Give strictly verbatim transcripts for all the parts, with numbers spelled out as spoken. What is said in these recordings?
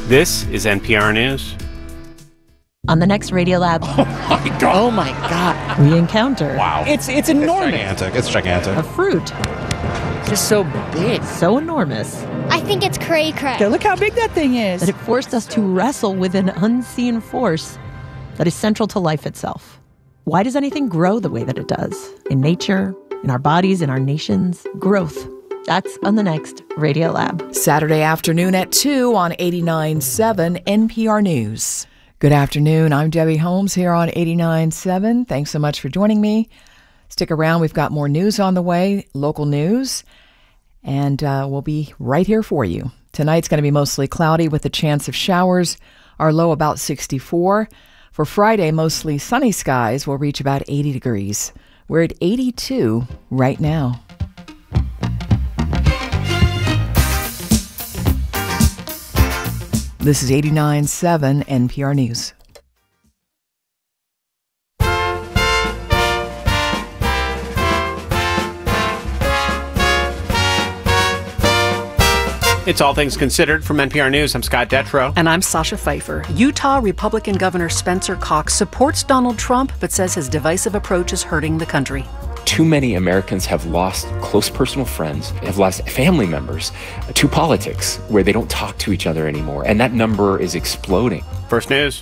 This is N P R News. On the next Radiolab. Oh my God. Oh my God. We encounter. Wow. It's it's enormous. It's gigantic. It's gigantic. A fruit. Just so big. So enormous. I think it's cray cray. Look how big that thing is. That it forced us to wrestle with an unseen force that is central to life itself. Why does anything grow the way that it does? In nature, in our bodies, in our nations, growth. That's on the next Radiolab. Saturday afternoon at two on eighty-nine point seven N P R News. Good afternoon. I'm Debbie Holmes here on eighty-nine point seven. Thanks so much for joining me. Stick around. We've got more news on the way, local news, and uh, we'll be right here for you. Tonight's going to be mostly cloudy with a chance of showers. Our low about sixty-four. For Friday, mostly sunny skies will reach about eighty degrees. We're at eighty-two right now. This is eighty-nine point seven N P R News. It's All Things Considered from N P R News. I'm Scott Detrow. And I'm Sasha Pfeiffer. Utah Republican Governor Spencer Cox supports Donald Trump, but says his divisive approach is hurting the country. Too many Americans have lost close personal friends, have lost family members to politics where they don't talk to each other anymore. And that number is exploding. First News.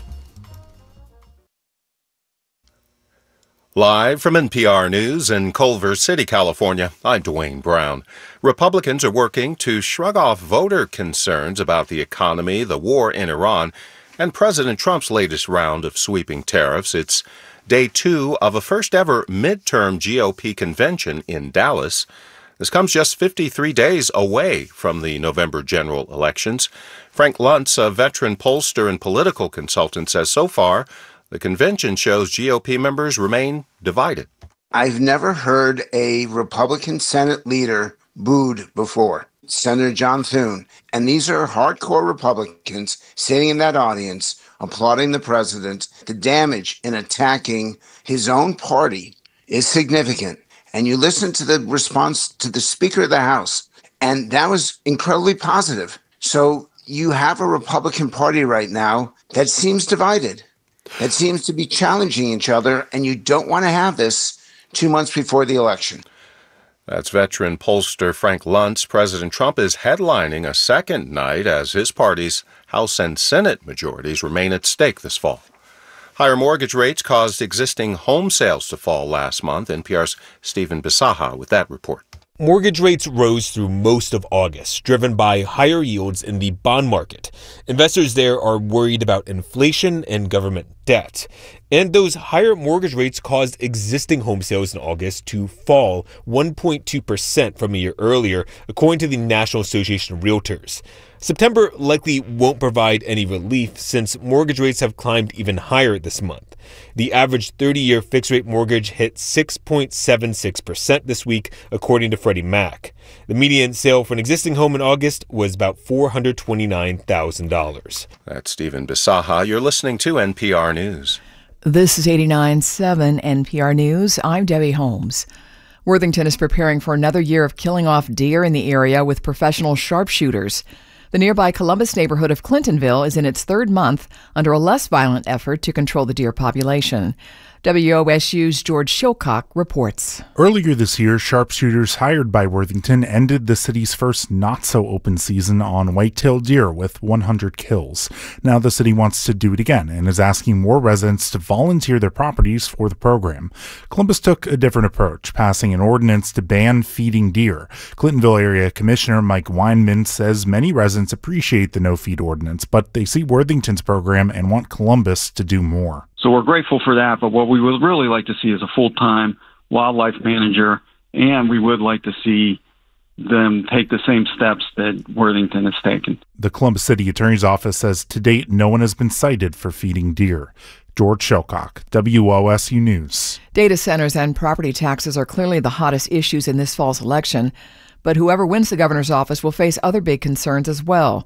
Live from N P R News in Culver City, California, I'm Dwayne Brown. Republicans are working to shrug off voter concerns about the economy, the war in Iran, and President Trump's latest round of sweeping tariffs. It's day two of a first-ever midterm G O P convention in Dallas. This comes just fifty-three days away from the November general elections. Frank Luntz, a veteran pollster and political consultant, says so far the convention shows G O P members remain divided. I've never heard a Republican Senate leader booed before. Senator John Thune. And these are hardcore Republicans sitting in that audience applauding the president. The damage in attacking his own party is significant. And you listen to the response to the Speaker of the House, and that was incredibly positive. So you have a Republican Party right now that seems divided, that seems to be challenging each other, and you don't want to have this two months before the election. That's veteran pollster Frank Luntz. President Trump is headlining a second night as his party's House and Senate majorities remain at stake this fall. Higher mortgage rates caused existing home sales to fall last month. N P R's Stephen Bisaha with that report. Mortgage rates rose through most of August, driven by higher yields in the bond market. Investors there are worried about inflation and government debt. And those higher mortgage rates caused existing home sales in August to fall one point two percent from a year earlier, according to the National Association of Realtors. September likely won't provide any relief since mortgage rates have climbed even higher this month. The average thirty-year fixed-rate mortgage hit six point seven six percent this week, according to Freddie Mac. The median sale for an existing home in August was about four hundred twenty-nine thousand dollars. That's Stephen Bisaha. You're listening to N P R News. This is eighty-nine point seven N P R News. I'm Debbie Holmes. Worthington is preparing for another year of killing off deer in the area with professional sharpshooters. The nearby Columbus neighborhood of Clintonville is in its third month under a less violent effort to control the deer population. W O S U's George Shilcock reports. Earlier this year, sharpshooters hired by Worthington ended the city's first not-so-open season on white-tailed deer with one hundred kills. Now the city wants to do it again and is asking more residents to volunteer their properties for the program. Columbus took a different approach, passing an ordinance to ban feeding deer. Clintonville Area Commissioner Mike Weinman says many residents appreciate the no-feed ordinance, but they see Worthington's program and want Columbus to do more. So we're grateful for that, but what we would really like to see is a full-time wildlife manager, and we would like to see them take the same steps that Worthington has taken. The Columbus City Attorney's Office says to date no one has been cited for feeding deer. George Shilcock, W O S U News. Data centers and property taxes are clearly the hottest issues in this fall's election, but whoever wins the governor's office will face other big concerns as well.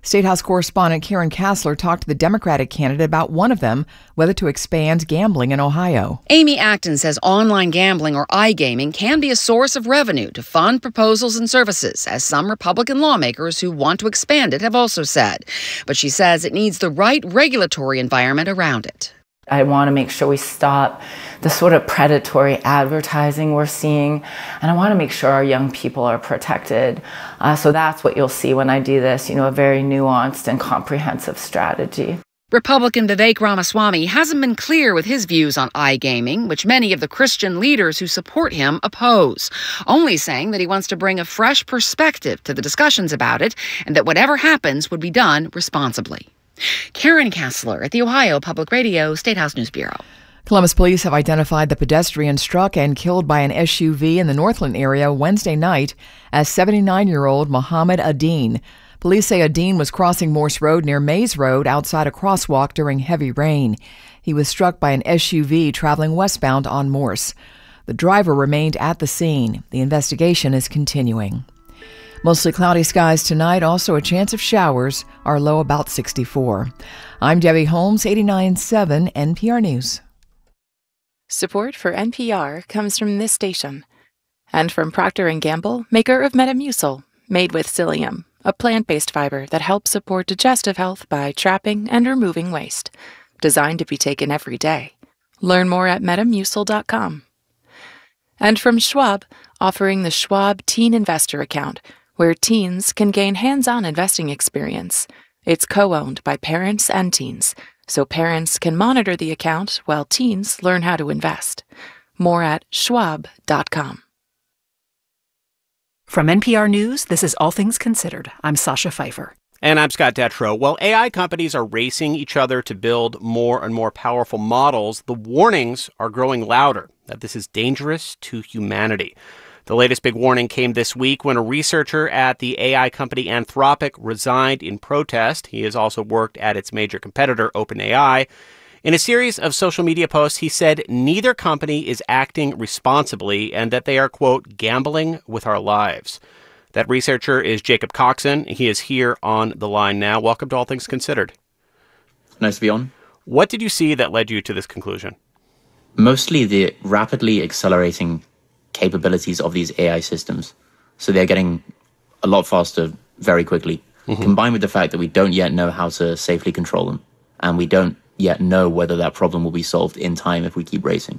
State House correspondent Karen Kassler talked to the Democratic candidate about one of them, whether to expand gambling in Ohio. Amy Acton says online gambling or iGaming can be a source of revenue to fund proposals and services, as some Republican lawmakers who want to expand it have also said. But she says it needs the right regulatory environment around it. I want to make sure we stop the sort of predatory advertising we're seeing, and I want to make sure our young people are protected. Uh, so that's what you'll see when I do this, you know, a very nuanced and comprehensive strategy. Republican Vivek Ramaswamy hasn't been clear with his views on iGaming, which many of the Christian leaders who support him oppose, only saying that he wants to bring a fresh perspective to the discussions about it and that whatever happens would be done responsibly. Karen Kassler at the Ohio Public Radio State House News Bureau. Columbus police have identified the pedestrian struck and killed by an S U V in the Northland area Wednesday night as seventy-nine-year-old Mohammed Adine. Police say Adine was crossing Morse Road near Mays Road outside a crosswalk during heavy rain. He was struck by an S U V traveling westbound on Morse. The driver remained at the scene. The investigation is continuing. Mostly cloudy skies tonight, also a chance of showers, our low about sixty-four. I'm Debbie Holmes, eighty-nine point seven N P R News. Support for N P R comes from this station and from Procter and Gamble, maker of Metamucil, made with psyllium, a plant-based fiber that helps support digestive health by trapping and removing waste. Designed to be taken every day. Learn more at metamucil dot com. And from Schwab, offering the Schwab Teen Investor Account, where teens can gain hands-on investing experience. It's co-owned by parents and teens, so parents can monitor the account while teens learn how to invest. More at schwab dot com. From N P R News, this is All Things Considered. I'm Sasha Pfeiffer. And I'm Scott Detrow. Well, A I companies are racing each other to build more and more powerful models. The warnings are growing louder that this is dangerous to humanity. The latest big warning came this week when a researcher at the A I company Anthropic resigned in protest. He has also worked at its major competitor, OpenAI. In a series of social media posts, he said neither company is acting responsibly and that they are, quote, gambling with our lives. That researcher is Jacob Coxon. He is here on the line now. Welcome to All Things Considered. Nice to be on. What did you see that led you to this conclusion? Mostly the rapidly accelerating capabilities of these A I systems. So they're getting a lot faster very quickly, mm-hmm. combined with the fact that we don't yet know how to safely control them. And we don't yet know whether that problem will be solved in time if we keep racing.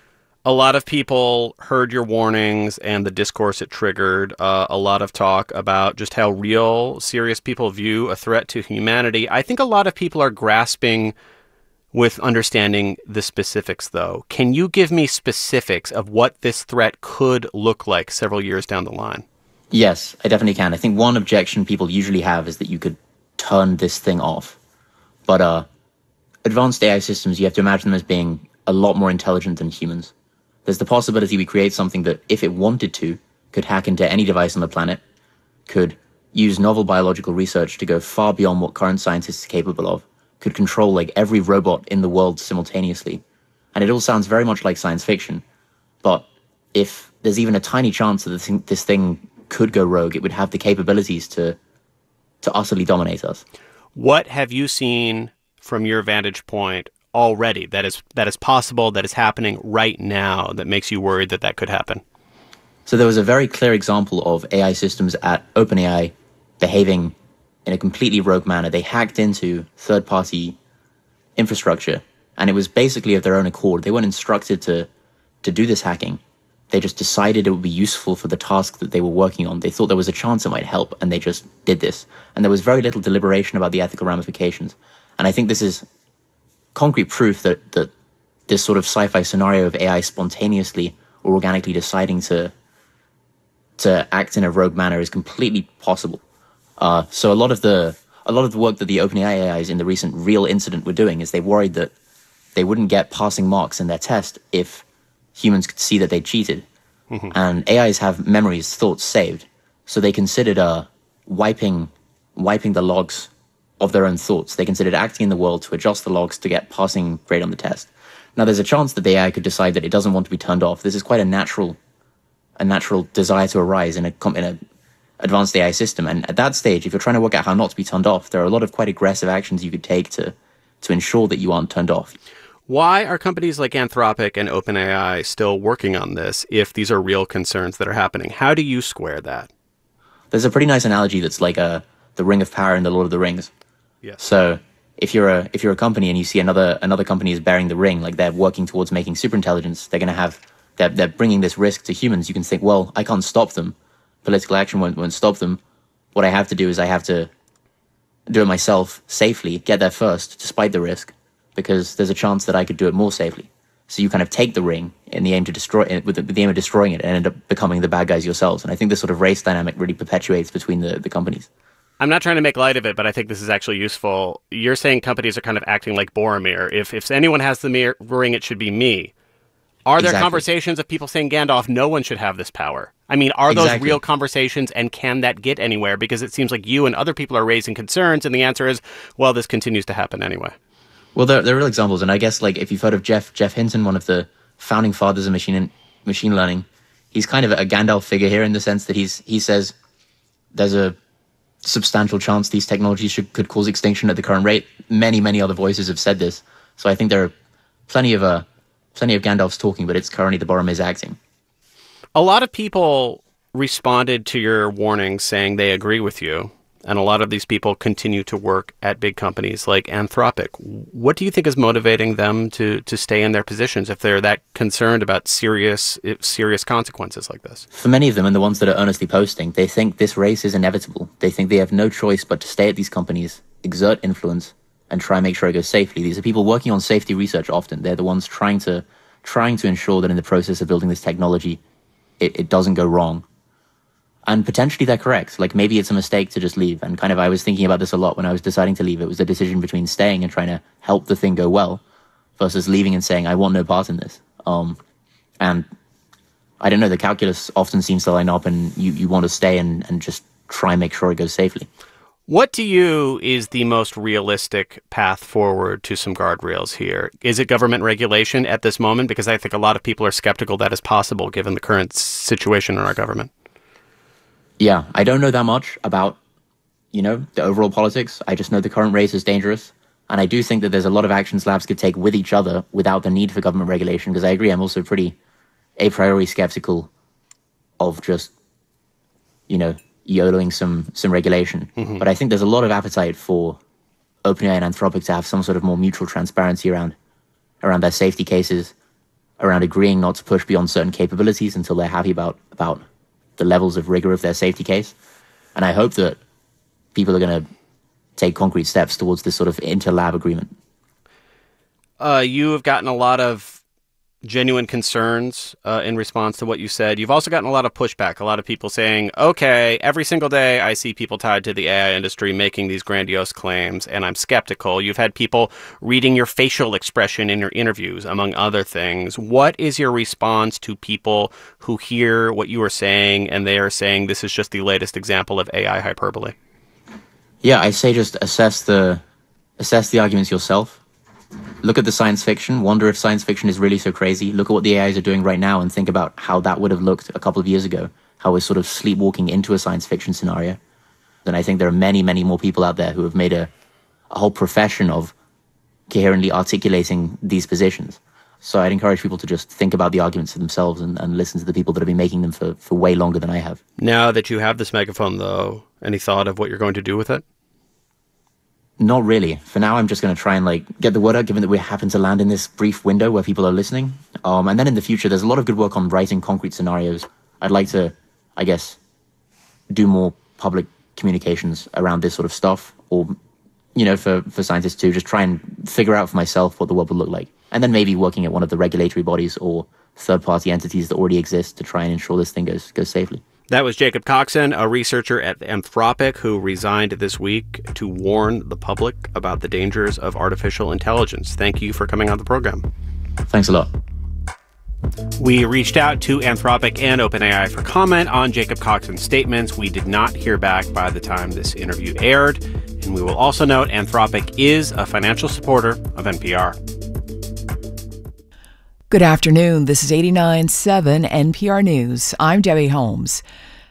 A lot of people heard your warnings and the discourse it triggered. Uh, a lot of talk about just how real, serious people view a threat to humanity. I think a lot of people are grasping with understanding the specifics, though. Can you give me specifics of what this threat could look like several years down the line? Yes, I definitely can. I think one objection people usually have is that you could turn this thing off. But uh, advanced A I systems, you have to imagine them as being a lot more intelligent than humans. There's the possibility we create something that, if it wanted to, could hack into any device on the planet, could use novel biological research to go far beyond what current scientists are capable of, could control like every robot in the world simultaneously. And it all sounds very much like science fiction. But if there's even a tiny chance that this thing, this thing could go rogue, it would have the capabilities to to utterly dominate us. What have you seen from your vantage point already that is that is possible, that is happening right now, that makes you worried that that could happen? So there was a very clear example of A I systems at OpenAI behaving in a completely rogue manner. They hacked into third-party infrastructure, and it was basically of their own accord. They weren't instructed to to do this hacking. They just decided it would be useful for the task that they were working on. They thought there was a chance it might help, and they just did this. And there was very little deliberation about the ethical ramifications. And I think this is concrete proof that, that this sort of sci-fi scenario of A I spontaneously or organically deciding to to act in a rogue manner is completely possible. Uh, so a lot of the a lot of the work that the OpenAI A Is in the recent Real incident were doing is they worried that they wouldn't get passing marks in their test if humans could see that they cheated. Mm-hmm. And A Is have memories, thoughts saved, so they considered uh, wiping wiping the logs of their own thoughts. They considered acting in the world to adjust the logs to get passing grade on the test. Now, there's a chance that the A I could decide that it doesn't want to be turned off. This is quite a natural a natural desire to arise in a in a advanced A I system. And at that stage, if you're trying to work out how not to be turned off, there are a lot of quite aggressive actions you could take to to ensure that you aren't turned off. Why are companies like Anthropic and OpenAI still working on this if these are real concerns that are happening? How do you square that? There's a pretty nice analogy that's like a, the Ring of Power in the Lord of the Rings. Yes. So if you're a if you're a company and you see another another company is bearing the ring, like they're working towards making superintelligence, they're going to have they're, they're bringing this risk to humans. You can think, well, I can't stop them. Political action won't won't stop them. What I have to do is I have to do it myself safely, get there first, despite the risk, because there's a chance that I could do it more safely. So you kind of take the ring in the aim to destroy it, with the, with the aim of destroying it, and end up becoming the bad guys yourselves. And I think this sort of race dynamic really perpetuates between the, the companies. I'm not trying to make light of it, but I think this is actually useful. You're saying companies are kind of acting like Boromir. If if anyone has the mir- ring, it should be me. Are there Exactly. conversations of people saying, Gandalf, no one should have this power? I mean, are those Exactly. real conversations, and can that get anywhere? Because it seems like you and other people are raising concerns, and the answer is, well, this continues to happen anyway. Well, there, there are real examples, and I guess like if you've heard of Jeff Jeff Hinton, one of the founding fathers of machine machine learning, he's kind of a Gandalf figure here in the sense that he's he says there's a substantial chance these technologies should, could cause extinction at the current rate. Many many other voices have said this, so I think there are plenty of uh, plenty of Gandalfs talking, but it's currently the Boromirs acting. A lot of people responded to your warnings saying they agree with you, and a lot of these people continue to work at big companies like Anthropic. What do you think is motivating them to to stay in their positions if they're that concerned about serious serious consequences like this? For many of them, and the ones that are earnestly posting, they think this race is inevitable. They think they have no choice but to stay at these companies, exert influence, and try and make sure it goes safely. These are people working on safety research often. They're the ones trying to trying to ensure that in the process of building this technology, it, it doesn't go wrong. And potentially they're correct. Like maybe it's a mistake to just leave. And kind of I was thinking about this a lot when I was deciding to leave. It was a decision between staying and trying to help the thing go well versus leaving and saying, I want no part in this. Um, and I don't know, the calculus often seems to line up and you, you want to stay and, and just try and make sure it goes safely. What to you is the most realistic path forward to some guardrails here? Is it government regulation at this moment? Because I think a lot of people are skeptical that is possible given the current situation in our government. Yeah, I don't know that much about, you know, the overall politics. I just know the current race is dangerous. And I do think that there's a lot of actions labs could take with each other without the need for government regulation. Because I agree, I'm also pretty a priori skeptical of just, you know, YOLOing some some regulation. Mm-hmm. But I think there's a lot of appetite for OpenAI and Anthropic to have some sort of more mutual transparency around around their safety cases, around agreeing not to push beyond certain capabilities until they're happy about about the levels of rigor of their safety case. And I hope that people are going to take concrete steps towards this sort of inter-lab agreement. Uh, you have gotten a lot of genuine concerns uh, in response to what you said. You've also gotten a lot of pushback, a lot of people saying, okay, every single day I see people tied to the A I industry making these grandiose claims, and I'm skeptical. You've had people reading your facial expression in your interviews, among other things. What is your response to people who hear what you are saying and they are saying this is just the latest example of A I hyperbole? Yeah, I say just assess the assess the arguments yourself. Look at the science fiction, wonder if science fiction is really so crazy. Look at what the A Is are doing right now and think about how that would have looked a couple of years ago, how we're sort of sleepwalking into a science fiction scenario. And I think there are many, many more people out there who have made a, a whole profession of coherently articulating these positions. So I'd encourage people to just think about the arguments for themselves and, and listen to the people that have been making them for, for way longer than I have. Now that you have this megaphone, though, any thought of what you're going to do with it? Not really. For now, I'm just going to try and like get the word out, given that we happen to land in this brief window where people are listening. Um, and then in the future, there's a lot of good work on writing concrete scenarios. I'd like to, I guess, do more public communications around this sort of stuff, or, you know, for, for scientists to just try and figure out for myself what the world would look like. And then maybe working at one of the regulatory bodies or third-party entities that already exist to try and ensure this thing goes goes safely. That was Jacob Coxon, a researcher at Anthropic who resigned this week to warn the public about the dangers of artificial intelligence. Thank you for coming on the program. Thanks a lot. We reached out to Anthropic and OpenAI for comment on Jacob Coxon's statements. We did not hear back by the time this interview aired. And we will also note Anthropic is a financial supporter of N P R. Good afternoon. This is eighty-nine point seven N P R News. I'm Debbie Holmes.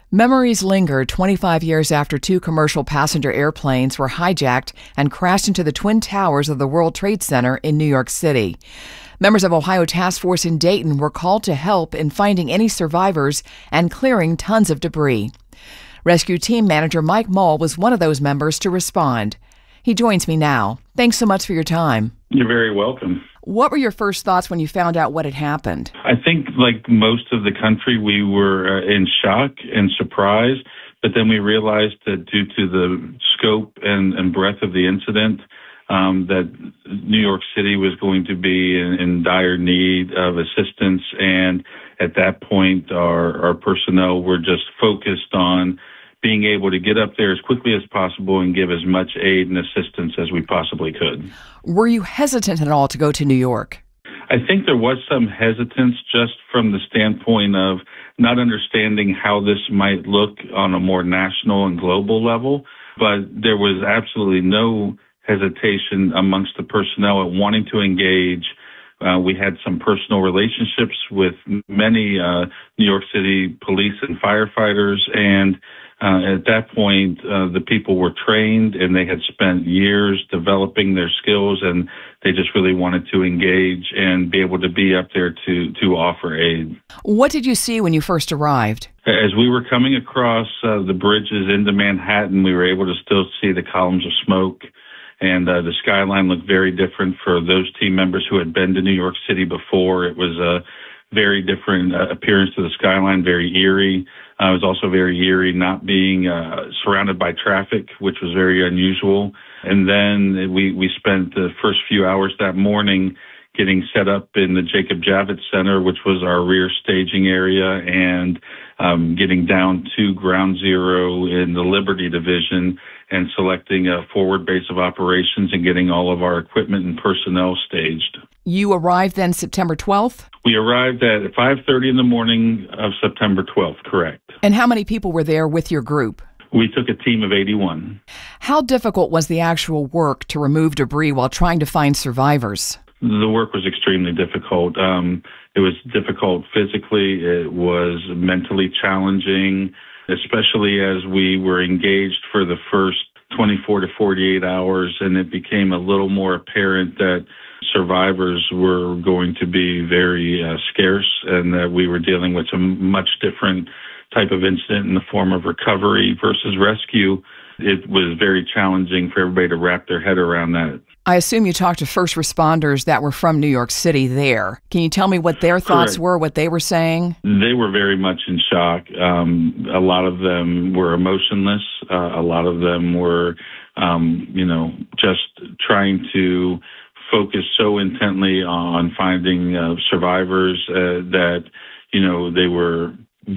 Memories linger twenty-five years after two commercial passenger airplanes were hijacked and crashed into the Twin Towers of the World Trade Center in New York City. Members of Ohio Task Force in Dayton were called to help in finding any survivors and clearing tons of debris. Rescue Team Manager Mike Mull was one of those members to respond. He joins me now. Thanks so much for your time. You're very welcome. What were your first thoughts when you found out what had happened? I think, like most of the country, we were uh, in shock and surprise, but then we realized that due to the scope and, and breadth of the incident, um, that New York City was going to be in, in dire need of assistance. And at that point, our, our personnel were just focused on being able to get up there as quickly as possible and give as much aid and assistance as we possibly could. Were you hesitant at all to go to New York? I think there was some hesitance just from the standpoint of not understanding how this might look on a more national and global level, but there was absolutely no hesitation amongst the personnel at wanting to engage. Uh, we had some personal relationships with many uh, New York City police and firefighters, and Uh, at that point, uh, the people were trained and they had spent years developing their skills, and they just really wanted to engage and be able to be up there to, to offer aid. What did you see when you first arrived? As we were coming across uh, the bridges into Manhattan, we were able to still see the columns of smoke, and uh, the skyline looked very different for those team members who had been to New York City before. It was a very different uh, appearance to the skyline, very eerie. Uh, it was also very eerie not being uh, surrounded by traffic, which was very unusual. And then we, we spent the first few hours that morning getting set up in the Jacob Javits Center, which was our rear staging area, and um, getting down to Ground Zero in the Liberty Division and selecting a forward base of operations and getting all of our equipment and personnel staged. You arrived then September twelfth? We arrived at five thirty in the morning of September twelfth, correct. And how many people were there with your group? We took a team of eighty-one. How difficult was the actual work to remove debris while trying to find survivors? The work was extremely difficult. Um, it was difficult physically. It was mentally challenging, especially as we were engaged for the first twenty-four to forty-eight hours, and it became a little more apparent that survivors were going to be very uh, scarce, and that we were dealing with a much different type of incident in the form of recovery versus rescue. It was very challenging for everybody to wrap their head around that. I assume you talked to first responders that were from New York City there. Can you tell me what their thoughts Correct. were, what they were saying? They were very much in shock. Um, a lot of them were emotionless. Uh, a lot of them were, um, you know, just trying to focus so intently on finding uh, survivors uh, that, you know, they were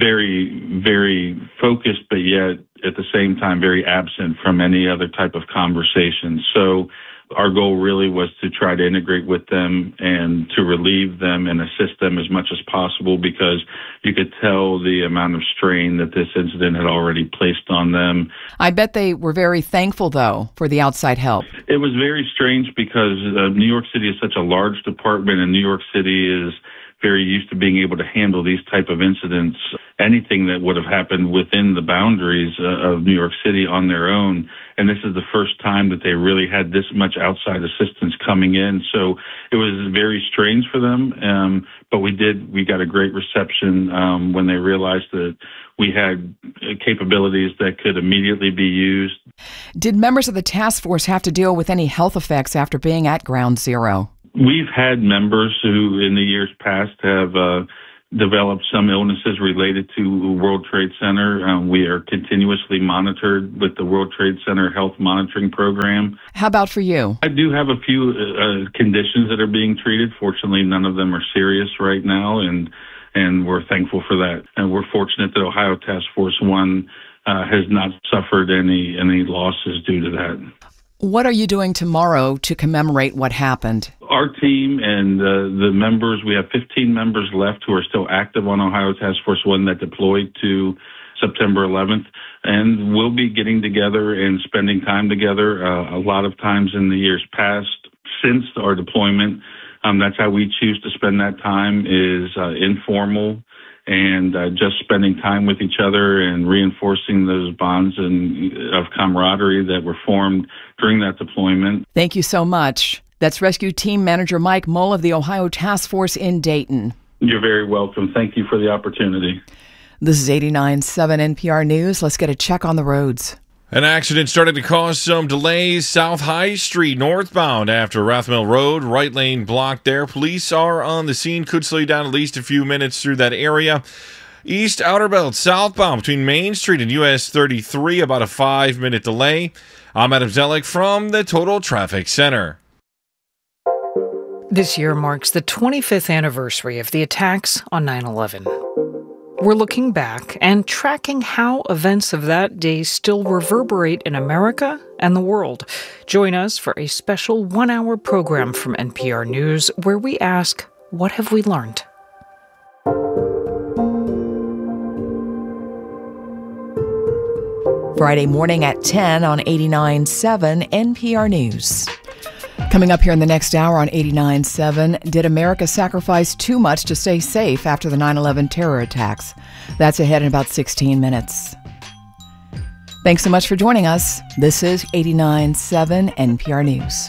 very, very focused, but yet at the same time very absent from any other type of conversation. So our goal really was to try to integrate with them and to relieve them and assist them as much as possible, because you could tell the amount of strain that this incident had already placed on them. I bet they were very thankful, though, for the outside help. It was very strange because uh, New York City is such a large department, and New York City is very used to being able to handle these type of incidents. Anything that would have happened within the boundaries uh, of New York City on their own. And this is the first time that they really had this much outside assistance coming in. So it was very strange for them. Um, but we did, we got a great reception um, when they realized that we had capabilities that could immediately be used. Did members of the task force have to deal with any health effects after being at Ground Zero? We've had members who in the years past have uh, developed some illnesses related to World Trade Center. Um, we are continuously monitored with the World Trade Center Health Monitoring Program. How about for you? I do have a few uh, conditions that are being treated. Fortunately, none of them are serious right now, and and we're thankful for that. And we're fortunate that Ohio Task Force One uh, has not suffered any any losses due to that. What are you doing tomorrow to commemorate what happened? Our team and uh, the members, we have fifteen members left who are still active on Ohio Task Force One that deployed to September eleventh. And we'll be getting together and spending time together uh, a lot of times in the years past since our deployment. Um, that's how we choose to spend that time, is uh, informal and uh, just spending time with each other and reinforcing those bonds and of camaraderie that were formed during that deployment. Thank you so much. That's Rescue Team Manager Mike Mull of the Ohio Task Force in Dayton. You're very welcome. Thank you for the opportunity. This is eighty-nine point seven N P R News. Let's get a check on the roads. An accident started to cause some delays South High Street northbound after Rathmill Road. Right lane blocked there. Police are on the scene. Could slow you down at least a few minutes through that area. East Outer Belt southbound between Main Street and U S thirty-three, about a five-minute delay. I'm Adam Zellick from the Total Traffic Center. This year marks the twenty-fifth anniversary of the attacks on nine eleven. We're looking back and tracking how events of that day still reverberate in America and the world. Join us for a special one-hour program from N P R News where we ask, what have we learned? Friday morning at ten on eighty-nine point seven N P R News. Coming up here in the next hour on eighty-nine point seven, did America sacrifice too much to stay safe after the nine eleven terror attacks? That's ahead in about sixteen minutes. Thanks so much for joining us. This is eighty-nine point seven N P R News.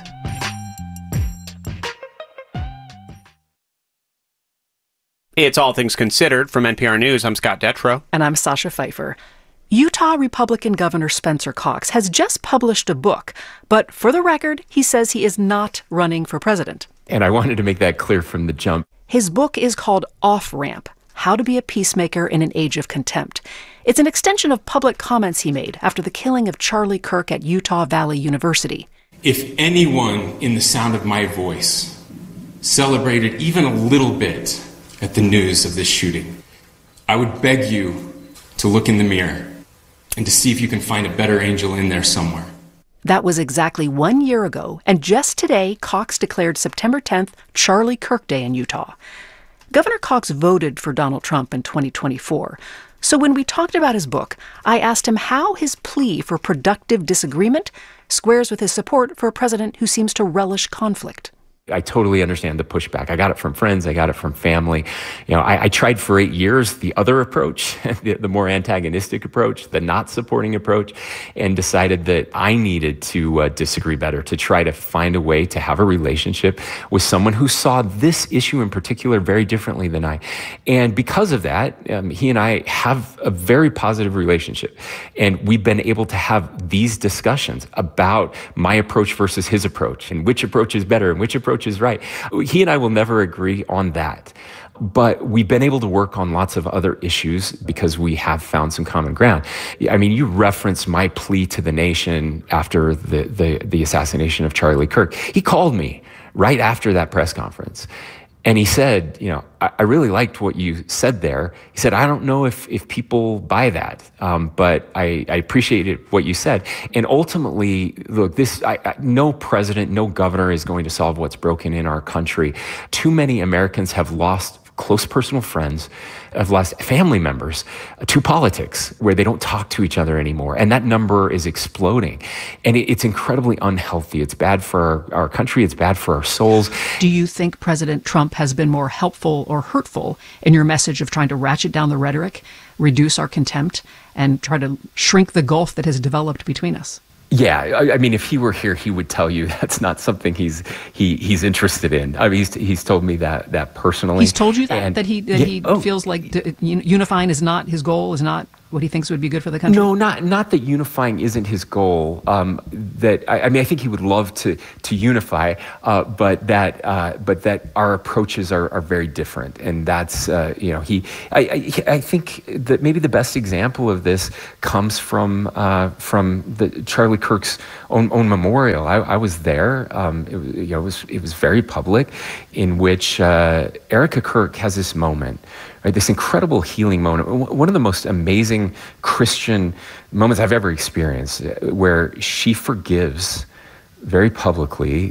It's All Things Considered from N P R News. I'm Scott Detrow. And I'm Sasha Pfeiffer. Utah Republican Governor Spencer Cox has just published a book, but for the record, he says he is not running for president. And I wanted to make that clear from the jump. His book is called Off Ramp: How to Be a Peacemaker in an Age of Contempt. It's an extension of public comments he made after the killing of Charlie Kirk at Utah Valley University. If anyone in the sound of my voice celebrated even a little bit at the news of this shooting, I would beg you to look in the mirror and to see if you can find a better angel in there somewhere. That was exactly one year ago, and just today, Cox declared September tenth Charlie Kirk Day in Utah. Governor Cox voted for Donald Trump in twenty twenty-four. So when we talked about his book, I asked him how his plea for productive disagreement squares with his support for a president who seems to relish conflict. I totally understand the pushback. I got it from friends. I got it from family. You know, I, I tried for eight years the other approach, the, the more antagonistic approach, the not supporting approach, and decided that I needed to uh, disagree better, to try to find a way to have a relationship with someone who saw this issue in particular very differently than I. And because of that, um, he and I have a very positive relationship. And we've been able to have these discussions about my approach versus his approach, and which approach is better and which approach is right. He and I will never agree on that. But we've been able to work on lots of other issues because we have found some common ground. I mean, you referenced my plea to the nation after the, the, the assassination of Charlie Kirk. He called me right after that press conference. And he said, you know, I, I really liked what you said there. He said, I don't know if, if people buy that, um, but I, I appreciated what you said. And ultimately, look, this, I, I, no president, no governor is going to solve what's broken in our country. Too many Americans have lost close personal friends, have lost family members to politics where they don't talk to each other anymore. And that number is exploding. And it, it's incredibly unhealthy. It's bad for our, our country. It's bad for our souls. Do you think President Trump has been more helpful or hurtful in your message of trying to ratchet down the rhetoric, reduce our contempt, and try to shrink the gulf that has developed between us? Yeah, I, I mean, if he were here, he would tell you that's not something he's he he's interested in. I mean, he's he's told me that that personally. He's told you that and, that he that yeah, he oh. feels like d- unifying is not his goal, is not what he thinks would be good for the country. No, not not that unifying isn't his goal. Um, that I, I mean, I think he would love to to unify, uh, but that uh, but that our approaches are, are very different, and that's uh, you know he. I, I I think that maybe the best example of this comes from uh, from the Charlie Kirk's own, own memorial. I, I was there. Um, it, you know, it was it was very public, in which uh, Erica Kirk has this moment. Right, this incredible healing moment, one of the most amazing Christian moments I've ever experienced, where she forgives very publicly